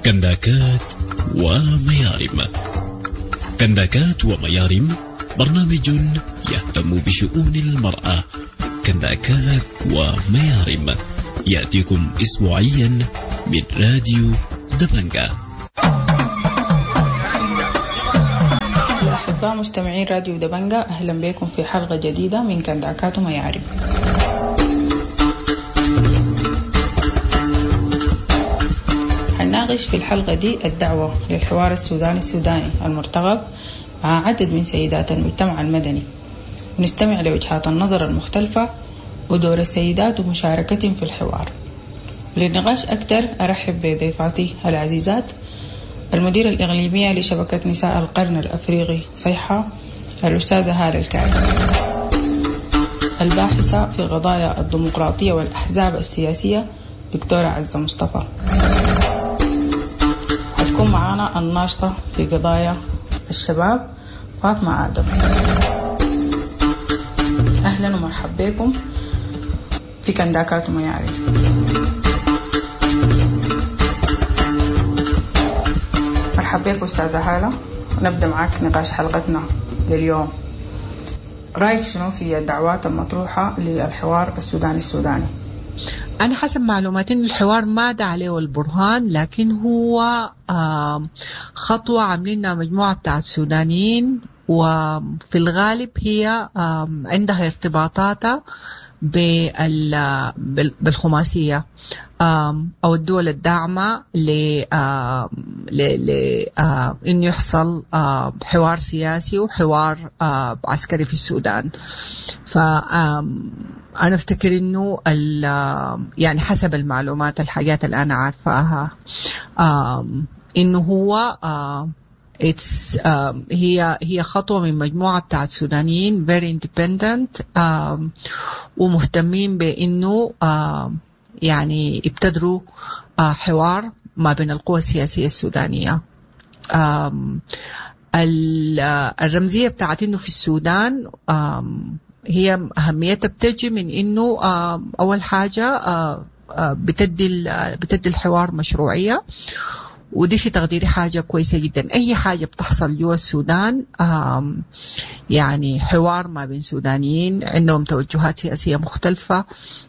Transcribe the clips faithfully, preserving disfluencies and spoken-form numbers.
كنداكات وميارم. كنداكات وميارم برنامج يهتم بشؤون المرأة. كنداكات وميارم يأتيكم أسبوعيا من راديو دبنجة. الأحباء مستمعين راديو دبنجة، أهلا بكم في حلقة جديدة من كنداكات وميارم. هنناقش في الحلقة دي الدعوة للحوار السوداني السوداني المرتقب مع عدد من سيدات المجتمع المدني، ونستمع لوجهات النظر المختلفة ودور السيدات ومشاركتهم في الحوار. للنقاش أكثر أرحب بضيفاتي العزيزات: المديرة الإقليمية لشبكة نساء القرن الأفريقي صيحة الأستاذة هالة الكعب، الباحثة في قضايا الديمقراطية والأحزاب السياسية دكتورة عزة مصطفى، هتكون معانا الناشطة في قضايا الشباب فاطمة آدم. أهلا ومرحبا بكم في كنداكات وميارم. مرحبا بك أستاذة هالة، ونبدأ معك نقاش حلقتنا لليوم. رأيك شنو في الدعوات المطروحة للحوار السوداني السوداني؟ أنا حسب معلوماتي إن الحوار ما دعا عليه البرهان، لكن هو خطوة عاملينها مجموعة بتاعت سودانيين، وفي الغالب هي عندها ارتباطاتها بالخماسية أو الدول الداعمة لإنه يحصل حوار سياسي وحوار عسكري في السودان. فأنا أفتكر إنه يعني حسب المعلومات الحاجات اللي أنا عارفاها إنه هو It's, uh, هي هي خطوة من مجموعة بتاعت سودانيين very independent uh, ومهتمين بإنه uh, يعني ابتدروا uh, حوار ما بين القوى السياسية السودانية. uh, الرمزية بتاعت إنه في السودان uh, هي أهميتها بتجي من إنه uh, أول حاجة uh, uh, بتدي بتدي الحوار مشروعية، ودي في تقديري حاجة كويسة جدا. أي حاجة بتحصل جوا السودان يعني حوار ما بين سودانيين عندهم توجهات سياسية مختلفة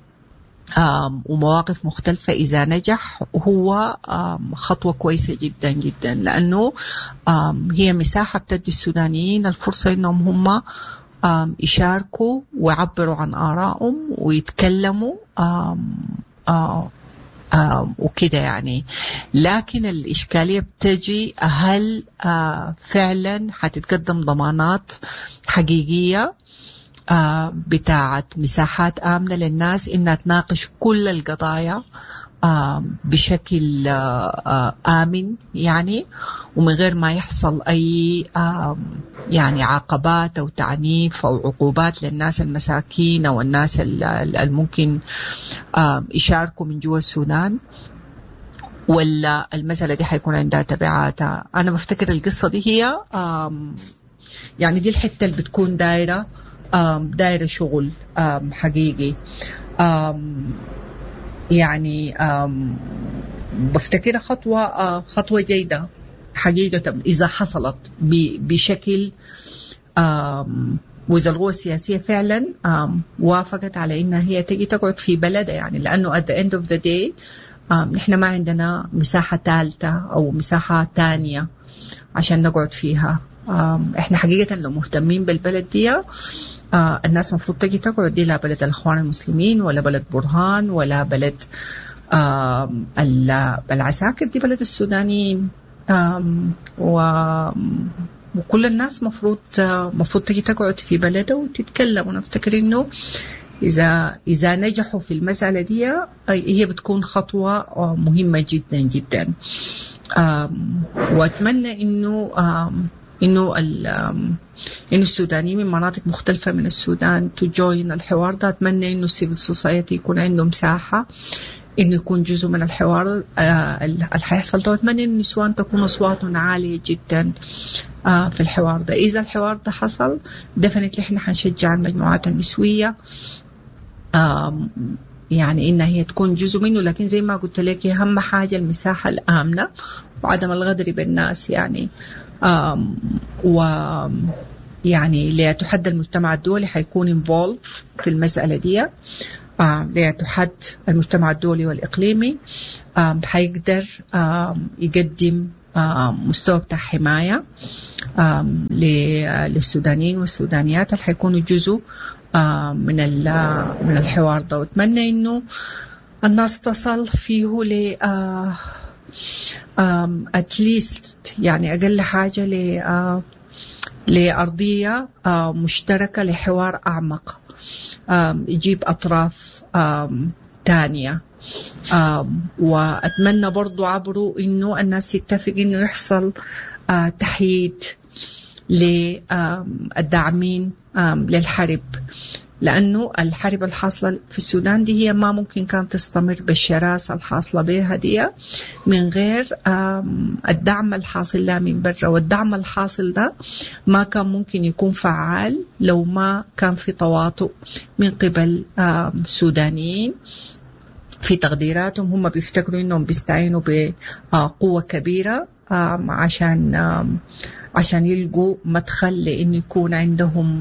ومواقف مختلفة، إذا نجح هو خطوة كويسة جدا جدا، لأنه هي مساحة بتدي السودانيين الفرصة إنهم هم يشاركوا ويعبروا عن آرائهم ويتكلموا آه وكده يعني. لكن الإشكالية بتجي هل آه فعلا هتتقدم ضمانات حقيقية آه بتاعت مساحات آمنة للناس إنها تناقش كل القضايا آه بشكل آه آمن يعني، ومن غير ما يحصل أي آه يعني عقبات أو تعنيف أو عقوبات للناس المساكين أو الناس الممكن آه يشاركوا من جوا السودان، ولا المسألة دي حيكون عندها تبعاتها. أنا بفتكر القصة دي هي آه يعني دي الحتة اللي بتكون دايرة آه دايرة شغل آه حقيقي. آه يعني بفتكر خطوة خطوة جيدة حقيقة إذا حصلت بشكل وإذا القوى السياسية فعلا وافقت على إنها هي تجي تقعد في بلدها، يعني لأنه at the end of the day نحن ما عندنا مساحة ثالثة أو مساحة تانية عشان نقعد فيها. إحنا حقيقة لو مهتمين بالبلد دي آه الناس مفروض تجي تقعد دي، لا بلد الأخوان المسلمين ولا بلد برهان ولا بلد آه العساكر، دي بلد السودانيين. آه وكل الناس مفروض آه مفروض تجي تقعد في بلده وتتكلم. ونفتكر إنه إذا إذا نجحوا في المسألة دي هي بتكون خطوة آه مهمة جدا جدا. آه وأتمنى إنه آه إنه إنه السودانيين من مناطق مختلفة من السودان تجوين الحوار ده. أتمنى إنه السيفل سوسايتي يكون عنده مساحة إنه يكون جزء من الحوار اللي حيحصل ده. أتمنى إنه النسوان تكون أصواتهم عالية جدا في الحوار ده. إذا الحوار ده حصل definitely إحنا حنشجع المجموعات النسوية يعني إنها هي تكون جزء منه، لكن زي ما قلت لك أهم حاجة المساحة الآمنة وعدم الغدر بالناس يعني. و يعني ليتحدى المجتمع الدولي حيكون involved في المسألة دي، ليتحدى المجتمع الدولي والإقليمي حيقدر يقدم مستوى بتاع حماية للسودانيين والسودانيات اللي حيكونوا جزء من من الحوار ده. واتمنى إنه الناس تصل فيه ل at least يعني أقل حاجة ل لأرضية مشتركة لحوار أعمق يجيب أطراف تانية. وأتمنى برضو عبره إنه الناس يتفق إنه يحصل تحييد للداعمين للحرب، لأنه الحرب الحاصلة في السودان دي هي ما ممكن كانت تستمر بالشراسة الحاصلة بها دي من غير الدعم الحاصل لها من برا. والدعم الحاصل ده ما كان ممكن يكون فعال لو ما كان في تواطؤ من قبل سودانيين في تقديراتهم. هم بيفتكروا إنهم بيستعينوا بقوة كبيرة عشان عشان يلقوا مدخل لأن يكون عندهم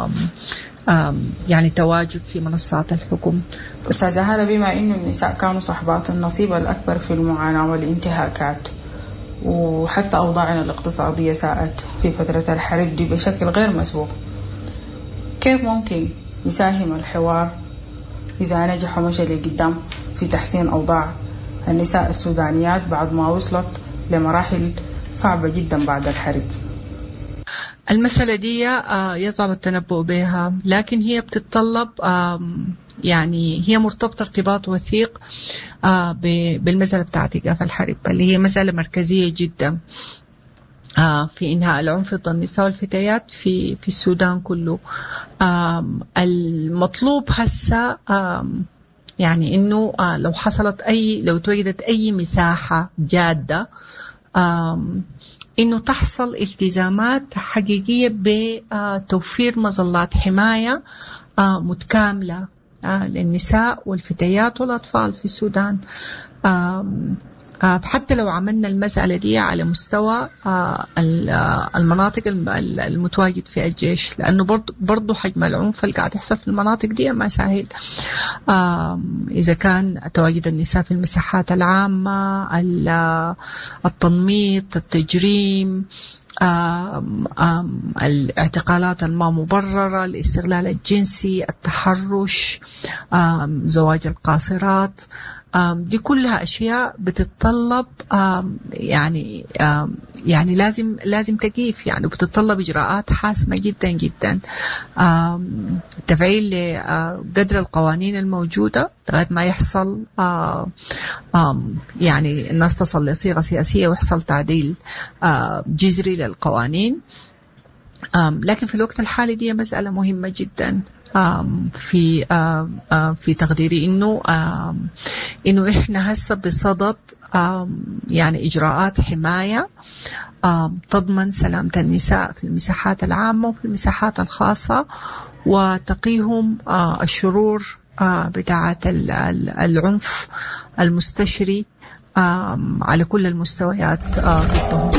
يعني تواجد في منصات الحكم. أستاذة هالة، بما إنه النساء كانوا صاحبات النصيب الأكبر في المعاناة والانتهاكات، وحتى أوضاعنا الاقتصادية ساءت في فترة الحرب دي بشكل غير مسبوق، كيف ممكن يساهم الحوار إذا نجح ومشى لقدام في تحسين أوضاع النساء السودانيات بعد ما وصلت لمراحل صعبة جدا بعد الحرب؟ المسألة دي يصعب التنبؤ بها، لكن هي بتتطلب يعني هي مرتبطة ارتباط وثيق بالمسألة بتاعت إيقاف الحرب اللي هي مسألة مركزية جدا في إنهاء العنف ضد النساء والفتيات في في السودان كله. المطلوب هسه يعني إنه لو حصلت أي لو توجدت أي مساحة جادة إنه تحصل التزامات حقيقية بتوفير مظلات حماية متكاملة للنساء والفتيات والأطفال في السودان. حتى لو عملنا المسألة دي على مستوى المناطق المتواجد فيها الجيش، لأنه برضو, برضو حجم العنف اللي قاعد يحصل في المناطق دي ما سهل. إذا كان تواجد النساء في المساحات العامة، التنميط، التجريم، آم آم الاعتقالات الما مبررة، الاستغلال الجنسي، التحرش، زواج القاصرات، دي كلها أشياء بتتطلب يعني يعني لازم لازم تقيف يعني، وبتتطلب إجراءات حاسمة جدا جدا. تفعيل قدر القوانين الموجودة لغاية ما يحصل يعني الناس تصل لصيغة سياسية ويحصل تعديل جذري للقوانين. لكن في الوقت الحالي دي مسألة مهمة جدا في في تقديري إنه إنه إحنا هسه بصدد يعني إجراءات حماية تضمن سلامة النساء في المساحات العامة وفي المساحات الخاصة، وتقيهم الشرور بتاعة العنف المستشري على كل المستويات ضدهم.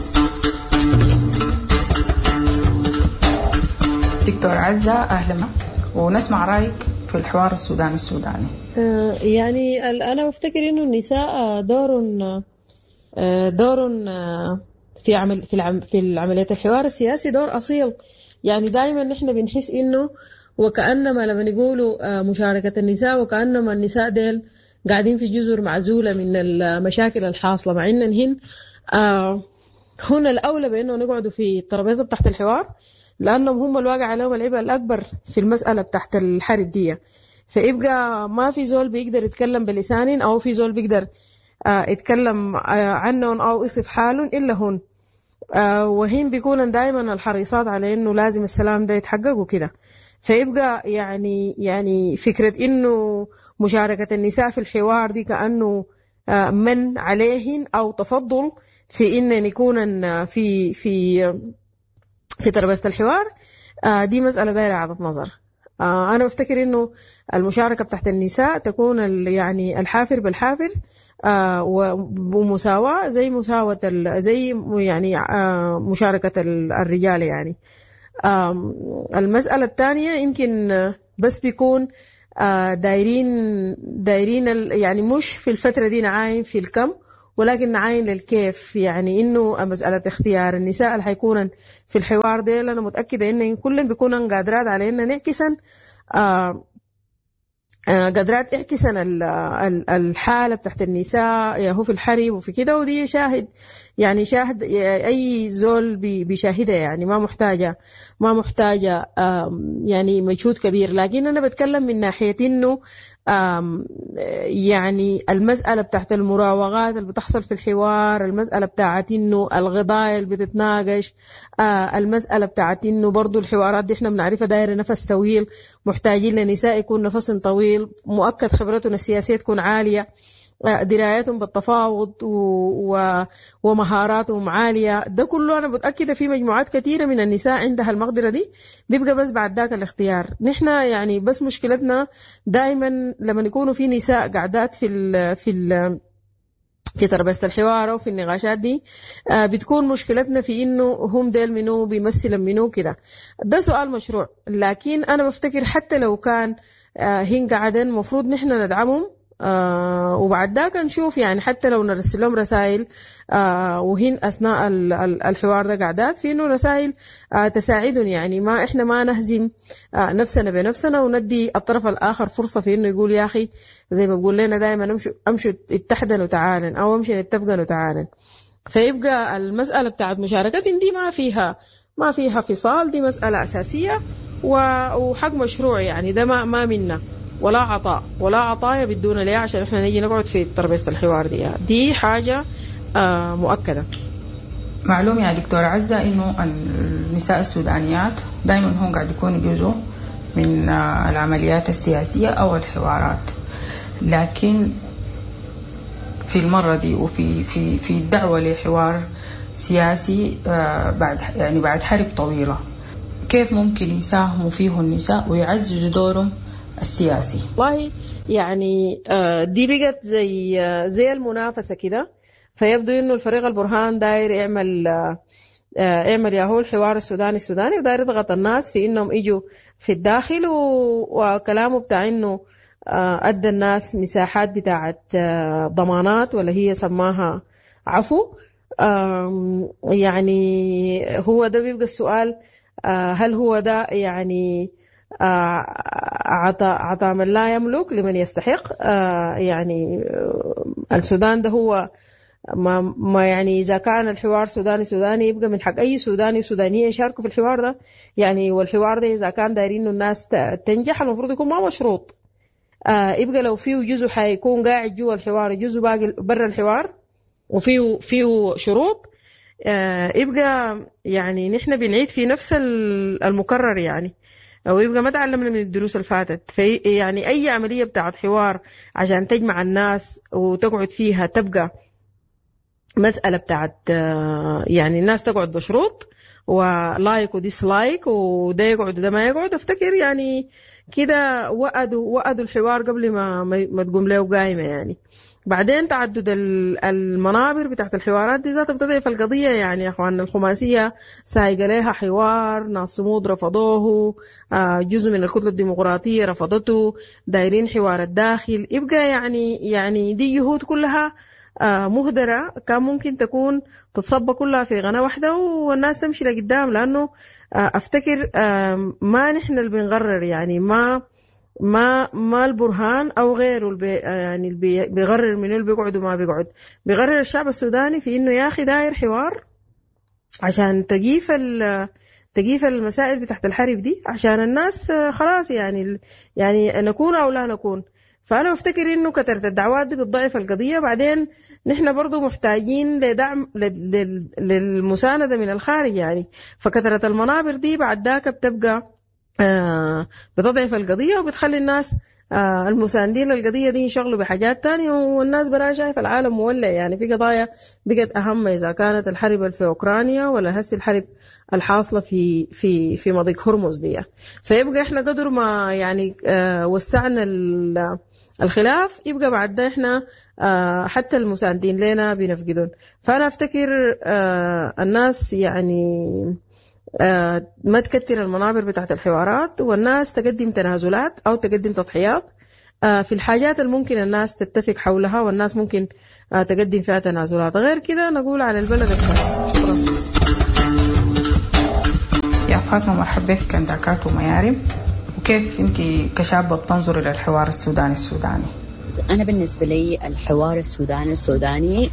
دكتور عزة، أهلا، ونسمع رأيك في الحوار السوداني السوداني. يعني أنا بفتكر إنه النساء دور دور في عمل في العم في العملية الحوار السياسي دور أصيل. يعني دائما نحن بنحس إنه وكأنما لما نقولوا مشاركة النساء وكأنما النساء ديل قاعدين في جزر معزولة من المشاكل الحاصلة، مع إنهن هنا الأولى بأنه نقعدوا في الترابيزة بتاعت الحوار، لأنهم هم الواقع عليهم العبء الأكبر في المسألة بتاعت الحرب دي. فيبقى ما في زول بيقدر يتكلم بلسان أو في زول بيقدر يتكلم عنهم أو يصف حالهم إلا هون. وهين بيكون دائما الحريصات على إنه لازم السلام ده يتحقق وكده. فيبقى يعني يعني فكرة إنه مشاركة النساء في الحوار دي كأنه من عليهن أو تفضل في إن يكون في في في ترابيزة الحوار، دي مسألة دايرة عدد نظر. آه أنا بفتكر إنه المشاركة بتاعت النساء تكون يعني الحافر بالحافر آه ومساواة زي مساواة زي يعني آه مشاركة الرجال يعني. آه المسألة الثانية يمكن بس بيكون آه دايرين دايرين يعني مش في الفترة دي نعاين في الكم ولكن نعاين للكيف، يعني إنه مسألة اختيار النساء اللي حيكون في الحوار ده أنا متأكدة إن كلهم بيكونوا قادرات على إن نعكسن آه قدرات اعكسن الحالة بتاعت النساء هو في الحرب وفي كده، ودي شاهد يعني شاهد أي زول بيشاهدها يعني ما محتاجة ما محتاجة يعني مجهود كبير. لكن أنا بتكلم من ناحية إنه يعني المسألة بتاعت المراوغات اللي بتحصل في الحوار، المسألة بتاعت إنه القضايا اللي بتتناقش، المسألة بتاعت إنه برضو الحوارات دي إحنا بنعرفها دايرة نفس طويل، محتاجين لنساء يكون نفس طويل، مؤكد خبرتهم السياسية تكون عالية، درايتهم بالتفاوض ومهاراتهم عالية. ده كله أنا متأكدة في مجموعات كثيرة من النساء عندها المقدرة دي، بيبقى بس بعد ذاك الاختيار. نحن يعني بس مشكلتنا دائما لما يكونوا في نساء قاعدات في ال في ال في تربية الحوار وفي النقاشات دي بتكون مشكلتنا في إنه هم ديل منو بيمثل منو كده. ده سؤال مشروع، لكن أنا بفتكر حتى لو كان هن قاعدين مفروض نحن ندعمهم آه وبعد ذاك نشوف يعني حتى لو نرسل لهم رسائل آه وهن أثناء الحوار ده قاعدات في إنه رسائل آه تساعدهم، يعني ما إحنا ما نهزم آه نفسنا بنفسنا وندي الطرف الآخر فرصة في إنه يقول يا أخي زي ما بقول لنا دائما امشوا امشوا اتحدوا تعالن أو امشي نتفقوا تعالن. فيبقى المسألة بتاعت مشاركات دي ما فيها ما فيها فصال، دي مسألة أساسية وحق مشروع، يعني ده ما ما منا ولا عطاء ولا عطايا بدون ليه عشان احنا نيجي نقعد في ترابيزة الحوار دي. دي حاجة آه مؤكدة. معلوم يا دكتورة عزة إنه النساء السودانيات دائما هم قاعد يكونوا جزء من آه العمليات السياسية أو الحوارات، لكن في المرة دي وفي في في الدعوة لحوار سياسي آه بعد يعني بعد حرب طويلة، كيف ممكن يساهموا فيه النساء ويعززوا دورهم السياسي؟ والله يعني دي بقت زي زي المنافسة كده، فيبدو إنه الفريق البرهان داير يعمل يعمل ياهو الحوار السوداني السوداني وداير يضغط الناس في إنهم يجوا في الداخل، وكلامه بتاع إنه أدى الناس مساحات بتاعت ضمانات ولا هي سماها عفو. يعني هو ده بيبقى السؤال، هل هو ده يعني عطاء عطاء من لا يملك لمن يستحق؟ يعني السودان ده هو ما, ما يعني إذا كان الحوار سوداني سوداني يبقى من حق أي سوداني وسودانية يشاركوا في الحوار ده يعني. والحوار ده إذا كان دايرين الناس تنجح المفروض يكون ما مشروط، يبقى لو فيه جزء حيكون قاعد جوا الحوار جزء باقي برا الحوار وفيه فيه شروط، يبقى يعني نحن بنعيد في نفس المكرر يعني، أو يبقى ما تعلمنا من الدروس اللي فاتت. في يعني أي عملية بتاعت حوار عشان تجمع الناس وتقعد فيها تبقى مسألة بتاعت يعني الناس تقعد بشروط ولايك وديسلايك وده يقعد وده ما يقعد. افتكر يعني كده وقدوا وقدوا الحوار قبل ما ما تقوم له قائمة يعني. بعدين تعدد المنابر بتاعت الحوارات دي ذاتها بتضعف القضية يعني. يا أخواننا الخماسية سايقة لها حوار، ناس صمود رفضوه، جزء من الكتلة الديمقراطية رفضته، دايرين حوار الداخل. يبقى يعني يعني دي جهود كلها مهدرة كان ممكن تكون تتصب كلها في غنى واحدة والناس تمشي لقدام، لأنه أفتكر ما نحن اللي بنقرر يعني، ما ما ما البرهان او غيره البي يعني البي بيقرر منو اللي بيقعد وما بيقعد. بيقرر الشعب السوداني في انه يا اخي داير حوار عشان تجيف تجيف المسائل بتاعت الحرب دي، عشان الناس خلاص يعني يعني نكون او لا نكون. فانا بفتكر انه كثره الدعوات دي بتضعف القضيه. بعدين نحن برضو محتاجين لدعم للمسانده من الخارج يعني. فكثره المنابر دي بعد ذاك بتبقى آه بتضعف القضية وبتخلي الناس آه المساندين للقضية دي يشغلوا بحاجات تانية، والناس برا شايف العالم مولع. يعني في قضايا بقت أهم، إذا كانت الحرب في أوكرانيا ولا هسي الحرب الحاصلة في في في مضيق هرمز دي. فيبقى إحنا قدر ما يعني آه وسعنا الخلاف، يبقى بعد ده إحنا آه حتى المساندين لنا بنفقدون. فأنا أفتكر آه الناس يعني آه ما تكتر المنابر بتاعت الحوارات، والناس تقدم تنازلات أو تقدم تضحيات آه في الحاجات الممكن الناس تتفق حولها، والناس ممكن آه تقدم فيها تنازلات. غير كده نقول على البلد السلام. شكرا يا فاطمة، مرحبا بك كنداكات وميارم. وكيف أنت كشابة بتنظر إلى الحوار السوداني السوداني؟ أنا بالنسبة لي الحوار السوداني السوداني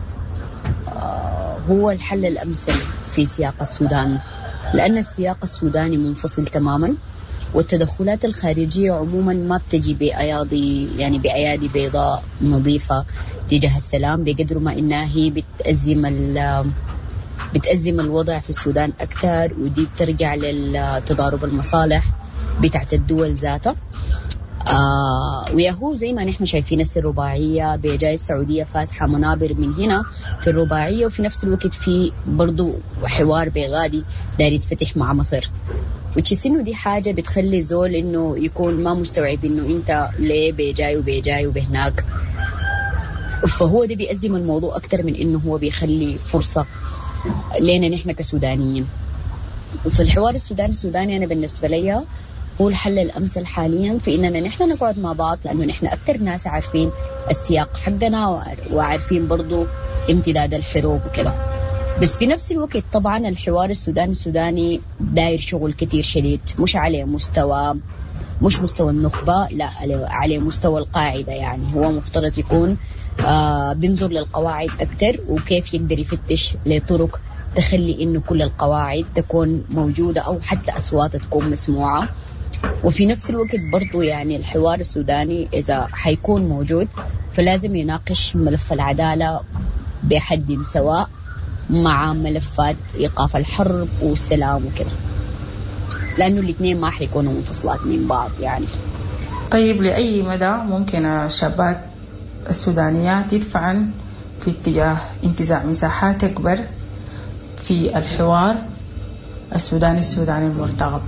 آه هو الحل الأمثل في سياق السودان، لأن السياق السوداني منفصل تماما، والتدخلات الخارجية عموما ما بتجي بأيادي يعني بأيادي بيضاء نظيفة تجاه السلام، بقدر ما إنها هي بتأزم بتأزم الوضع في السودان أكثر، ودي بترجع للتضارب المصالح بتاعت الدول ذاتها. آه وياهو زي ما نحن شايفين السر الرباعية بجاي السعودية فاتحة منابر من هنا في الرباعية، وفي نفس الوقت في برضو حوار بغادي داير يتفتح مع مصر، وتشيس إنه دي حاجة بتخلي زول إنه يكون ما مستوعب إنه أنت ليه بجاي وبجاي وبهناك. فهو ده بيأزم الموضوع أكتر من إنه هو بيخلي فرصة لنا نحن كسودانيين. وفي الحوار السوداني السوداني أنا بالنسبة لي هو الحل الأمثل حاليا في إننا نحن نقعد مع بعض، لأنه نحن أكتر ناس عارفين السياق حقنا وعارفين برضو امتداد الحروب وكده. بس في نفس الوقت طبعا الحوار السوداني السوداني داير شغل كتير شديد، مش على مستوى مش مستوى النخبة، لا على مستوى القاعدة. يعني هو مفترض يكون آه بينظر للقواعد أكتر، وكيف يقدر يفتش لطرق تخلي إنه كل القواعد تكون موجودة أو حتى أصوات تكون مسموعة. وفي نفس الوقت برضو يعني الحوار السوداني إذا حيكون موجود فلازم يناقش ملف العدالة بحد سواء مع ملفات إيقاف الحرب والسلام وكده، لأنه الاثنين ما حيكونوا منفصلات من بعض يعني. طيب لأي مدى ممكن الشابات السودانيات يدفعن في اتجاه انتزاع مساحات أكبر في الحوار السوداني السوداني المرتقب؟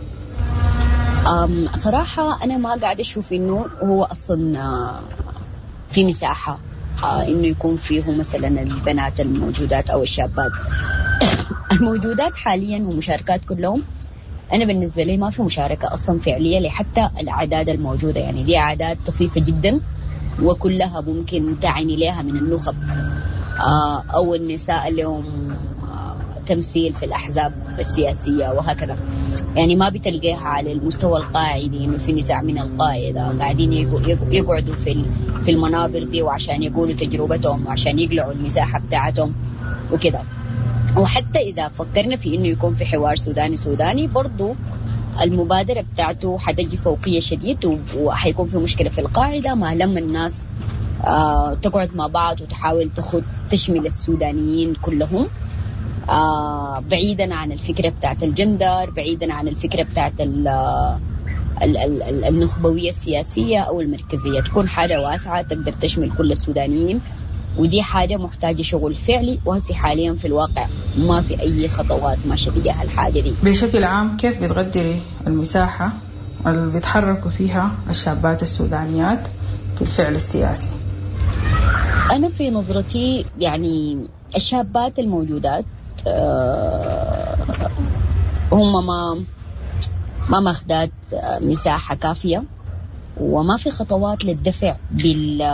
أم صراحة أنا ما قاعد أشوف إنه هو أصلا في مساحة إنه يكون فيه مثلا البنات الموجودات أو الشابات الموجودات حاليا ومشاركات كلهم. أنا بالنسبة لي ما في مشاركة أصلا فعلية لحتى الأعداد الموجودة، يعني دي أعداد طفيفة جدا وكلها ممكن تعني لها من النخب أو النساء اللي هم تمثيل في الأحزاب السياسية وهكذا. يعني ما بتلقيها على المستوى القاعدي إنه في نساء من القاعدة قاعدين يقعدوا في في المنابر دي وعشان يقولوا تجربتهم وعشان يقلعوا المساحة بتاعتهم وكده. وحتى إذا فكرنا في إنه يكون في حوار سوداني سوداني برضو المبادرة بتاعته حتجي فوقية شديد، وحيكون في مشكلة في القاعدة ما لما الناس آه تقعد مع بعض وتحاول تخد تشمل السودانيين كلهم، آه بعيدا عن الفكرة بتاعت الجندر، بعيدا عن الفكرة بتاعت ال ال ال النخبوية السياسية أو المركزية، تكون حاجة واسعة تقدر تشمل كل السودانيين. ودي حاجة محتاجة شغل فعلي، وهسي حاليا في الواقع ما في أي خطوات ماشية تجاه الحاجة دي. بشكل عام كيف بتقدري المساحة اللي بيتحركوا فيها الشابات السودانيات في الفعل السياسي؟ أنا في نظرتي يعني الشابات الموجودات أه هم ما ما ماخدات مساحة كافية، وما في خطوات للدفع بال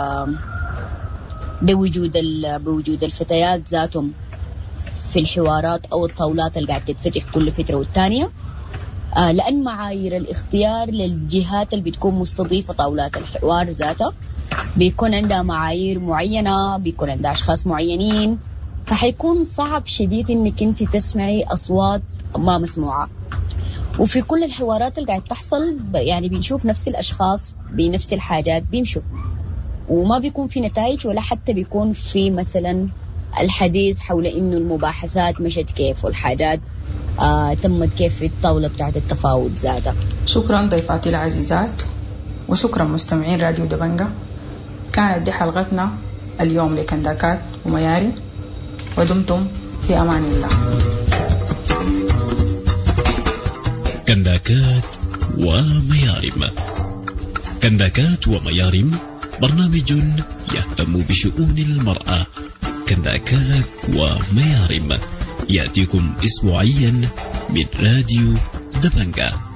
بوجود بوجود الفتيات ذاتهم في الحوارات أو الطاولات اللي قاعد تتفتح كل فترة والتانية، آه لأن معايير الاختيار للجهات اللي بتكون مستضيفة طاولات الحوار ذاتها بيكون عندها معايير معينة، بيكون عندها أشخاص معينين، فحيكون صعب شديد إنك أنت تسمعي أصوات ما مسموعة. وفي كل الحوارات اللي قاعد تحصل يعني بنشوف نفس الأشخاص بنفس الحاجات بيمشوا، وما بيكون في نتائج ولا حتى بيكون في مثلا الحديث حول إنه المباحثات مشت كيف والحاجات آه تمت كيف في الطاولة بتاعت التفاوض ذاتها. شكرا ضيفاتي العزيزات، وشكرا مستمعين راديو دبنجة. كانت دي حلقتنا اليوم لكنداكات وميارم، ودمتم في أمان الله. كنداكات وميارم. كنداكات وميارم برنامج يهتم بشؤون المرأة. كنداكات وميارم يأتيكم أسبوعيا من راديو دبنجة.